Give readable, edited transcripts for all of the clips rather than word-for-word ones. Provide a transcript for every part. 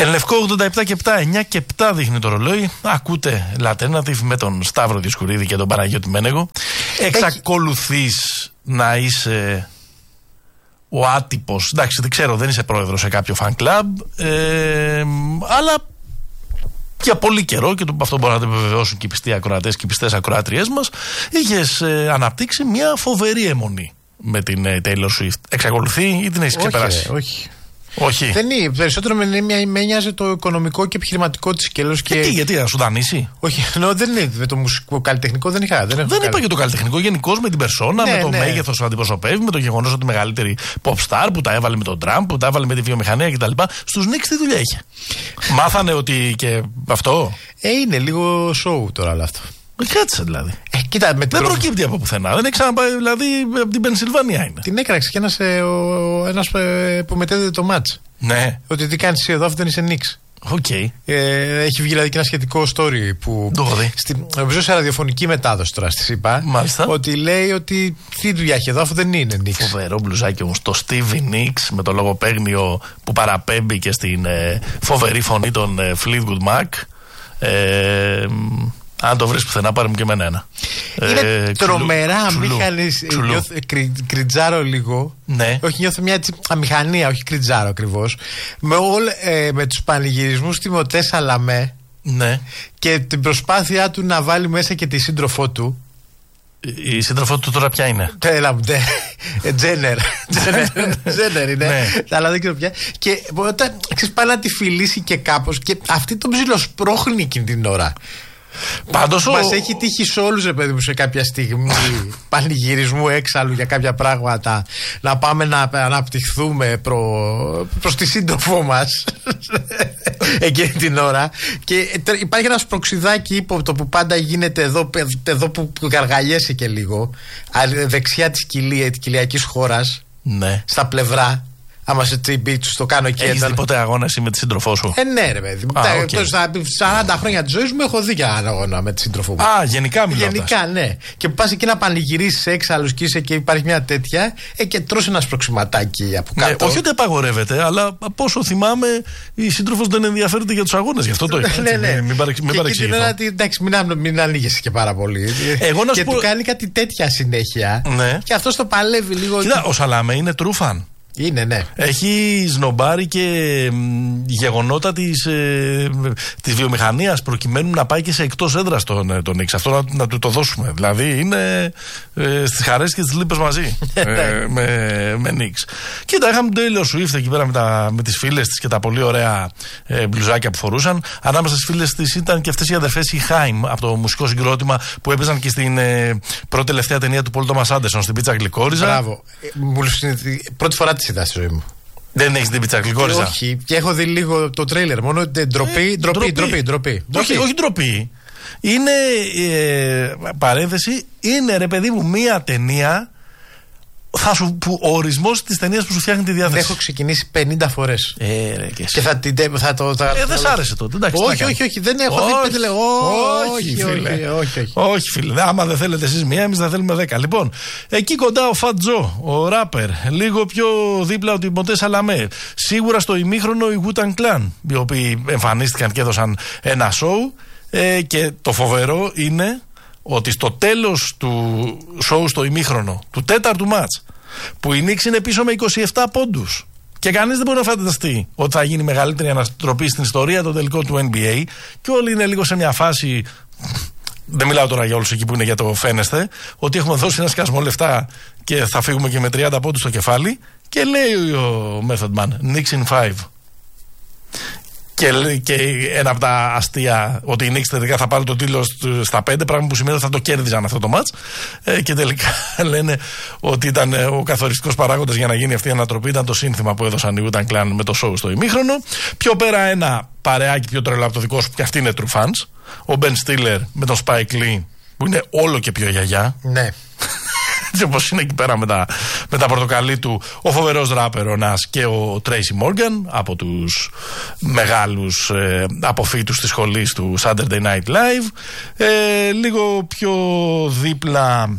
Λευκό 87 και 7, 9 και 7 δείχνει το ρολόι. Ακούτε Alternative με τον Σταύρο Δισκουρίδη και τον Παναγιώτη Μένεγο. Εξακολουθείς να είσαι ο άτυπος. Εντάξει, δεν ξέρω, δεν είσαι πρόεδρος σε κάποιο fan club, αλλά για πολύ καιρό, και αυτό μπορεί να το επιβεβαιώσουν και οι πιστοί ακροατές και οι πιστές ακροάτριές μας, είχες αναπτύξει μια φοβερή αιμονή με την Taylor Swift. Εξακολουθεί ή την έχεις ξεπεράσει? Όχι. Δεν είναι. Περισσότερο με νοιάζει το οικονομικό και επιχειρηματικό της σκέλος. Γιατί, να σου δανείσει? Όχι, δεν είναι. Με το μουσικό καλλιτεχνικό δεν είχα. Δεν είπα για το καλλιτεχνικό. Γενικώς με την περσόνα, με το μέγεθος που αντιπροσωπεύει, με το γεγονός ότι η μεγαλύτερη pop star που τα έβαλε με τον Τραμπ, που τα έβαλε με τη βιομηχανία κτλ. Στους Knicks τι δουλειά είχε? Μάθανε ότι και αυτό. Είναι λίγο show τώρα όλο αυτό. Κάτσε δηλαδή. Κοίτα, δεν προκύπτει από πουθενά. Δεν έχει ξαναπάει, δηλαδή από την Πενσιλβανία είναι. Την έκραξε και ένας που μετέδεται το μάτς. Ναι. Ότι τι κάνεις εδώ, αφού δεν είσαι Knicks. Okay. Έχει βγει δηλαδή και ένα σχετικό story που. Νομίζω σε ραδιοφωνική μετάδοση τώρα στη ΣΥΠΑ. Μάλιστα. Ότι λέει ότι τι δουλειά έχει εδώ, αφού δεν είναι Knicks. Φοβερό μπλουζάκι όμως. Το Stevie Nicks με το λογοπαίγνιο που παραπέμπει και στην φοβερή φωνή των Fleetwood Mac. Αν το βρεις πουθενά, πάρε μου και εμένα ένα. Είναι τρομερά αμήχανης. Κριτζάρω λίγο. Ναι. Όχι, νιώθω μια αμηχανία, όχι κριτζάρω ακριβώς. Με τους πανηγυρισμούς Τιμωτέ Σαλαμέ. Ναι. Και την προσπάθειά του να βάλει μέσα και τη σύντροφό του. Η σύντροφό του τώρα ποια είναι? Τέλα μου, Τζένερ. Τζένερ είναι. Αλλά δεν ξέρω ποια. Και όταν πάει να τη φιλήσει και κάπως, και αυτή τον ψιλοσπρώχνει εκείνη την ώρα. Πάντως μας έχει τύχει σε όλους, ρε παιδί μου, σε κάποια στιγμή πανηγυρισμού έξαλλου για κάποια πράγματα, να πάμε να αναπτυχθούμε προς τη σύντροφό μας εκείνη την ώρα. Και υπάρχει ένα σπροξιδάκι ύποπτο που πάντα γίνεται εδώ που γαργαλιέσαι και λίγο, δεξιά της κοιλιακής χώρας, ναι, στα πλευρά. Άμα σε τσιμπίτσου το κάνω και έχεις δει ποτέ αγώνα εσύ με τη σύντροφό σου? Ναι, ρε παιδί μου. Στα 40 χρόνια της ζωής μου έχω δει και αγώνα με τη σύντροφό μου. Γενικά μιλάω. Γενικά, ναι. Και που πας εκεί να πανηγυρίσεις έξαλλους και είσαι και υπάρχει μια τέτοια, και τρως ένα σπροξιματάκι από κάτω. Όχι ότι απαγορεύεται, αλλά από όσο θυμάμαι η σύντροφος δεν ενδιαφέρεται για τους αγώνες. Γι' αυτό το είπα. Ναι. Μην παρεξηγηθώ. Εντάξει, μην ανοίγεσαι και πάρα πολύ. Και του κάνει κάτι τέτοια συνέχεια. Και αυτός το παλεύει λίγο. Κοίτα, ο Σαλαμέ είναι true fan. Είναι, ναι. Έχει σνομπάρει και γεγονότα της βιομηχανίας προκειμένου να πάει και σε εκτός έδρας τον Knicks. Αυτό να του το δώσουμε. Δηλαδή είναι στις χαρές και τις λύπες μαζί με Knicks. Κοίτα, είχαμε τον Taylor Swift εκεί πέρα με τις φίλες της και τα πολύ ωραία μπλουζάκια που φορούσαν. Ανάμεσα στις φίλες της ήταν και αυτές οι αδερφές οι Haim από το μουσικό συγκρότημα που έπαιζαν και στην πρώτη τελευταία ταινία του Πολ Τόμας Άντερσον, στην Πίτσα Γλυκόριζα. Μπράβο. Πρώτη φορά τη είδα στη ζωή μου. Δεν έχεις δει Πίτσα Γλυκόριζα? Όχι, και έχω δει λίγο το τρέιλερ. Μόνο ντροπή. Όχι ντροπή. Είναι παρένθεση, είναι ρε παιδί μου μία ταινία. Που ο ορισμός της ταινίας που σου φτιάχνει τη διάθεση. Έχω ξεκινήσει 50 φορές. Και θα το. Δεν σ' άρεσε τότε. Όχι, δεν έχω δει 5 λεπτά. Όχι, φίλε. Άμα δεν θέλετε εσείς μία, εμείς θα θέλουμε 10. Λοιπόν, εκεί κοντά ο Fat Joe, ο ράπερ. Λίγο πιο δίπλα ο Τιμωτέ Σαλαμέ. Σίγουρα στο ημίχρονο οι Wu-Tang Clan, οι οποίοι εμφανίστηκαν και έδωσαν ένα show. Και το φοβερό είναι ότι στο τέλος του show, στο ημίχρονο του τέταρτου μάτς, που η Knicks είναι πίσω με 27 πόντους και κανείς δεν μπορεί να φανταστεί ότι θα γίνει μεγαλύτερη αναστροφή στην ιστορία το τελικό του NBA, και όλοι είναι λίγο σε μια φάση, δεν μιλάω τώρα για όλους εκεί που είναι για το φαίνεστε, ότι έχουμε δώσει ένα σκασμό λεφτά και θα φύγουμε και με 30 πόντους στο κεφάλι, και λέει ο Method Man, Knicks in 5. Και ένα από τα αστεία, ότι οι Knicks τελικά θα πάρουν το τίτλο στα 5, πράγμα που σημαίνει ότι θα το κέρδιζαν αυτό το μάτς. Και τελικά λένε ότι ήταν ο καθοριστικός παράγοντας για να γίνει αυτή η ανατροπή, ήταν το σύνθημα που έδωσαν οι Wu-Tang Clan με το show στο ημίχρονο. Πιο πέρα ένα παρεάκι πιο τρελό από το δικό σου, που και αυτοί είναι true fans. Ο Ben Stiller με τον Spike Lee, που είναι όλο και πιο γιαγιά. Ναι. Έτσι όπως είναι εκεί πέρα με τα πορτοκαλί του ο φοβερός ράπερ ο Nas και ο Tracy Morgan από τους μεγάλους αποφύτους της σχολής του Saturday Night Live. Λίγο πιο δίπλα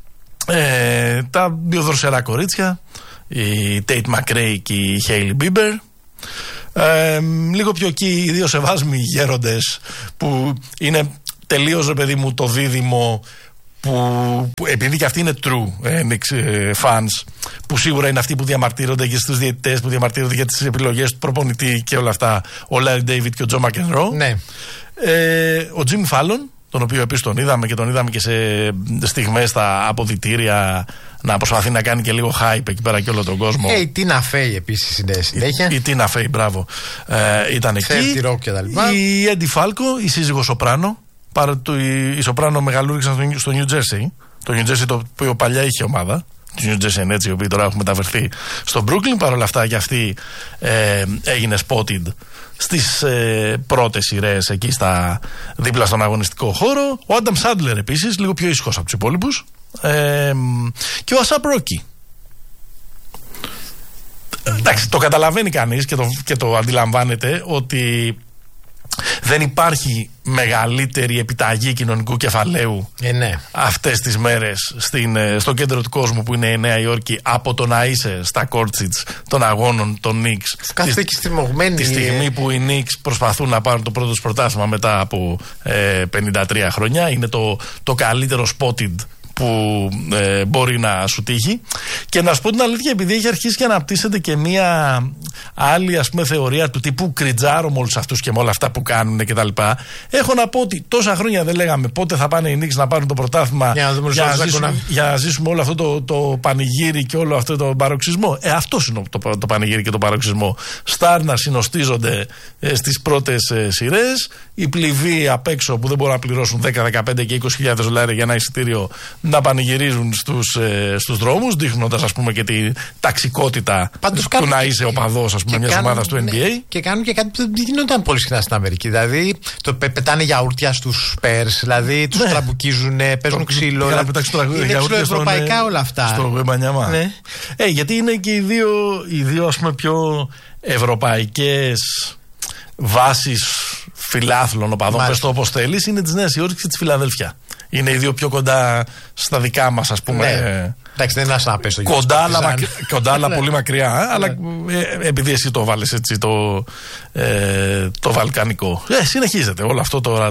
τα δύο δροσερά κορίτσια, η Tate McRae και η Hailey Bieber. Λίγο πιο εκεί οι δύο σεβάσμοι γέροντες που είναι τελείως, ρε παιδί μου, το δίδυμο που επειδή και αυτοί είναι true fans, που σίγουρα είναι αυτοί που διαμαρτύρονται και στους διαιτητές, που διαμαρτύρονται για τις επιλογές του προπονητή και όλα αυτά, ο Larry David και ο Joe McEnroe. Ναι. Ο Jimmy Fallon, τον οποίο επίσης τον είδαμε και σε στιγμές στα αποδυτήρια να προσπαθεί να κάνει και λίγο hype εκεί πέρα και όλο τον κόσμο. Η Tina Fey επίσης είναι συνέχεια. Η Tina Fey, μπράβο. Ήταν εκεί. Η Eddie Falco, η σύζυγος Σοπράνο. Η Σοπράνο μεγαλούριξαν στο New Jersey. Το New Jersey το οποίο παλιά είχε ομάδα. Το New Jersey Nets, οι οποίοι τώρα έχουν μεταφερθεί στο Brooklyn. Παρ' όλα αυτά και αυτή έγινε spotted στις πρώτες σειρές εκεί δίπλα στον αγωνιστικό χώρο. Ο Adam Sandler επίσης, λίγο πιο ήσυχος από τους υπόλοιπους. Και ο ASAP Rocky. Εντάξει, το καταλαβαίνει κανείς και το αντιλαμβάνεται ότι δεν υπάρχει μεγαλύτερη επιταγή κοινωνικού κεφαλαίου αυτές τις μέρες στο κέντρο του κόσμου που είναι η Νέα Υόρκη από το να είσαι στα courtsets των αγώνων των Knicks. Κάθε και στριμωγμένη. Τη στιγμή που οι Knicks προσπαθούν να πάρουν το πρώτο τους πρωτάθλημα μετά από 53 χρόνια. Είναι το καλύτερο spotted που μπορεί να σου τύχει. Και να σου πω την αλήθεια, επειδή έχει αρχίσει και αναπτύσσεται και μία άλλη, ας πούμε, θεωρία του τύπου κριτζάρω με όλους αυτούς και με όλα αυτά που κάνουν κτλ. Έχω να πω ότι τόσα χρόνια δεν λέγαμε πότε θα πάνε οι Knicks να πάρουν το πρωτάθλημα για να ζήσουμε όλο αυτό το πανηγύρι και όλο αυτό το παροξισμό. Αυτός είναι το πανηγύρι και το παροξισμό. Στάρ να συνοστίζονται στις πρώτες σειρές, οι πληβοί απ' έξω που δεν μπορούν να πληρώσουν 10, 15 και 20.000 δολάρια για ένα εισιτήριο να πανηγυρίζουν στους δρόμους, δείχνοντας, ας πούμε, και τη ταξικότητα του να είσαι οπαδός, ας πούμε, μιας ομάδας του NBA. Και κάνουν και κάτι που δεν γινόταν πολύ συχνά στην Αμερική. Δηλαδή, πετάνε γιαούρτια στους Spurs, δηλαδή τους τραμπουκίζουν, παίζουν ξύλο. Είναι ξυλοευρωπαϊκά όλα αυτά. Στο Γουεμπανιαμά. Ναι. Γιατί είναι και οι δύο, ας πούμε, πιο ευρωπαϊκές βάσεις φιλάθλων οπαδών, πες το όπως θέλεις, είναι της Νέας Υόρκης και της Φιλαδέλφια. Είναι οι δύο πιο κοντά στα δικά μας, ας πούμε. Εντάξει, δεν είναι ένα να πες το κοντά, αλλά πολύ μακριά. Αλλά επειδή εσύ το βάλες έτσι το βαλκανικό. Συνεχίζεται όλο αυτό τώρα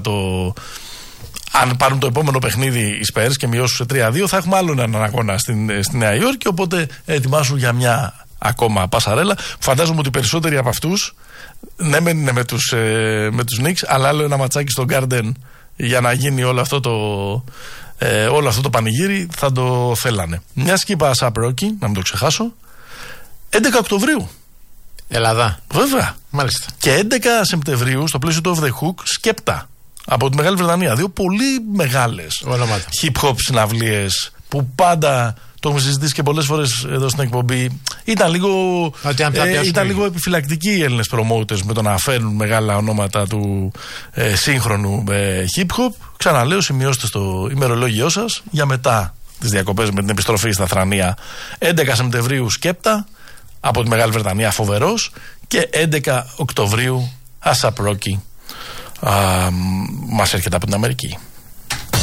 αν πάρουν το επόμενο παιχνίδι οι Spurs και μειώσουν σε 3-2, θα έχουμε άλλον έναν αγώνα στη Νέα Υόρκη. Οπότε ετοιμάσουν για μια ακόμα πασαρέλα. Φαντάζομαι ότι περισσότεροι από αυτούς, ναι, μεν είναι με τους Knicks, αλλά άλλο ένα ματσάκι στο Garden για να γίνει όλο αυτό το πανηγύρι θα το θέλανε. Μια και είπα ASAP Rocky, να μην το ξεχάσω, 11 Οκτωβρίου. Ελλάδα. Βέβαια. Μάλιστα. Και 11 Σεπτεμβρίου στο πλαίσιο του Off the Hook, Σκέπτα από τη Μεγάλη Βρετανία. Δύο πολύ μεγάλες hip hop συναυλίες που πάντα το έχουμε συζητήσει και πολλές φορές εδώ στην εκπομπή. Ήταν λίγο επιφυλακτικοί οι Έλληνες promoters με το να φέρνουν μεγάλα ονόματα του σύγχρονου hip hop. Ξαναλέω, σημειώστε στο ημερολόγιό σας για μετά τις διακοπές με την επιστροφή στα Θρανία. 11 Σεπτεμβρίου Σκέπτα από τη Μεγάλη Βρετανία, φοβερός. Και 11 Οκτωβρίου ASAP Rocky μας έρχεται από την Αμερική.